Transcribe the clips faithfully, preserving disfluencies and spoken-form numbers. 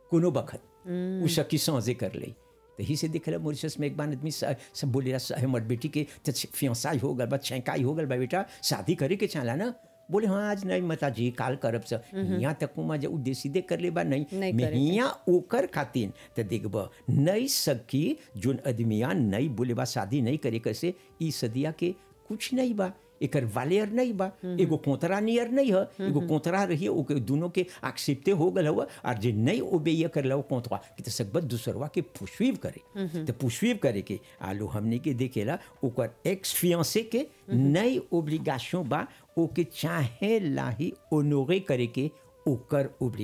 कोनो बखत उ सकी सांझे कर ले। तो ही से देखला मॉरिशस में एक बार आदमी स- सब बोले रहा हमर बेटी के तो फियांसाई हो गल बा, छेकाई हो गल बा, बेटा शादी करे के चाला ना। बोले हाँ आज नहीं माता जी काल करब से यहाँ तक कुमा जो उद्देश्य कर ले बा नहीं, नहीं मैं करे के। यहाँ ओकर खातिर तो देखब नहीं सकी जोन आदमिया नहीं बोले बा शादी नहीं करे कैसे ई सदिया के कुछ नहीं बा, एकर वालेयर नहीं बा, एगो कोंतरा नियर नहीं है, एगो कोंतरा रही ओके दोनों के एक्सेप्टे हो गल हुआ और जे नहीं ओबेय कर लो कोंतरा कि तो सकबत दूसरवा के पुष्वीव करे तो पुष्वीव करे के आलू हमने के देखेला ओकर एक्स फियांसे के नई ओब्लिगेशन बा ओके चाहे लाही ओनोरे करे के ओकर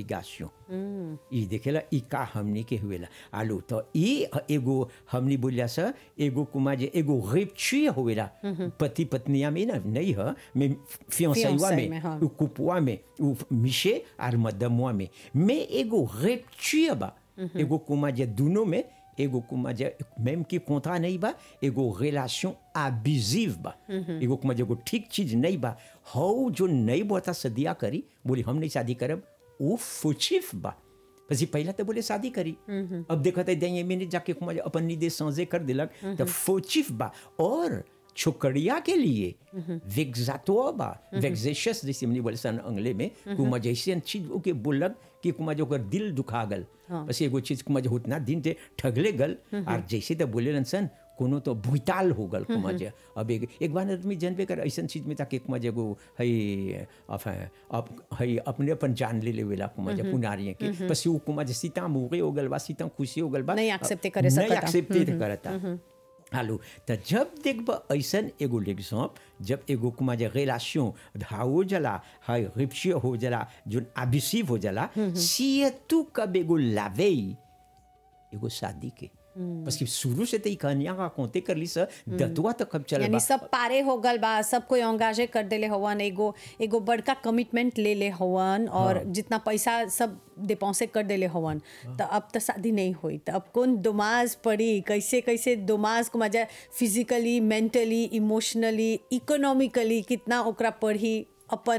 ओब्लिगेशन ई देखेला ई का हमने के हुएला आलू तो ई एगो हमने बोलिया सा एगो कुमा जे एगो रेपची होवेला पति पत्निया में ना नहीं है में फियांसाईवा फियांसाई में में, हाँ। उ कुपुआ में उ मिशे और मदमुआ में में एगो रेपची बा एगो कुमा जे दोनों में एगो कुमा जे même की कोंथा नहीं बा एगो रिलेशन अब्यूजिव बा एगो कुमा जे एगो ठीक चीज नहीं बा हो जो नहीं बोता सदिया करी बोली हम नहीं शादी करब वो फुचिफ बा पसी पहला तो बोले शादी करी अब देखा था दे मैंने जाके कुमा जे अपन निदे सांझे कर दिलक तो फुचिफ बा और छोकरिया के लिए वेग्जातो बा वेग्जेशस जैसे हमने बोले सन अंग्ले में कुमा जैसे चीज ओके बोलक कि कुमा जो ओकर दिल दुखा गल बस एगो चीज कुमा जो उतना दिन ते ठगले गल और जैसे तो बोले सन कोनो तो भुताल हो गल कुमा जे अब एक एक बार आदमी जनबे कर ऐसन चीज में ताकि कुमा जे एगो है अब है अपने अपन जान ले लेवेला कुमा जे पुनारिया के बस वो कुमा जे सीता मुगे हो गल बा सीता खुशी हो गल बा नहीं accept करे नहीं सकता। एक्सेप्ट करता हालू तो जब देखब ऐसन एगो एग्जाम जब एगो कुमा जे रिलेशन धाओ जला है रिप्शी हो जला जो अबिसिव हो जला सी तू कब एगो लावेई एगो शादी के बस कि शुरू से तो ई कहानियां का कोते कर ली सर दतवा तक कब चल यानी सब पारे हो गल बा, सब कोई एंगाजे कर देले हवन, एगो एगो बड़का कमिटमेंट ले ले हवन और जितना पैसा सब डिपॉजिट कर देले हवन तो अब तो शादी नहीं हुई तो अब कौन दुमाज पड़ी कैसे कैसे दुमाज को मजा फिजिकली मेंटली इमोशनली इकोनॉमिकली कितना ओकरा पढ़ी अपन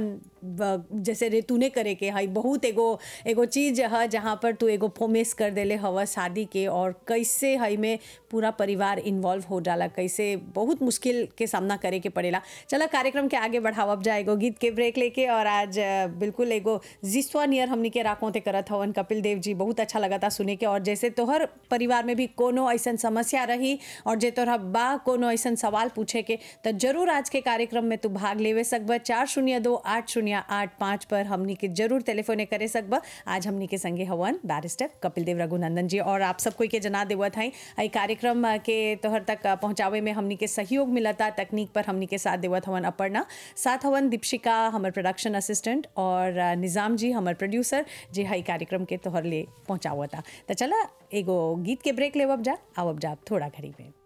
ब- जैसे रे तूने करे के हई बहुत एगो एगो चीज है जहाँ पर तू एगो फोमेस कर देले हवा शादी के और कैसे हई में पूरा परिवार इन्वॉल्व हो जाला, कैसे बहुत मुश्किल के सामना करे के पड़ेला। चलो कार्यक्रम के आगे बढ़ावब जाए एगो गीत के ब्रेक लेके और आज अ, बिल्कुल एगो जिस्वा नियर हमनी के राकोते करत हवन कपिल देव जी, बहुत अच्छा लगा था सुने के। और जैसे तोहर परिवार में भी कोनो ऐसन समस्या रही और जे तोहरा बा कोनो ऐसन सवाल पूछे के तो जरूर आज के कार्यक्रम में तू भाग लेवे सकब। चार शून्य दो आठ शून्य आठ पाँच पर हमनी के जरूर टेलीफोने करे सकब। आज हमनी के संगे हवन बैरिस्टर कपिल देव रघुनंदन जी और आप सब कोई के जना देवत हई आई कार्यक्रम के तोहर तक पहुंचावे में हमनी के सहयोग मिलता, तकनीक पर हमनी के साथ देवत हवन अपर्णा, साथ हवन दीपशिका हमर प्रोडक्शन असिस्टेंट और निजाम जी हमर प्रोड्यूसर जी हई कार्यक्रम के तोहर ले पहुंचावता। तो चला एगो गीत के ब्रेक लेवब जा, आवब जा थोड़ा घड़ी में।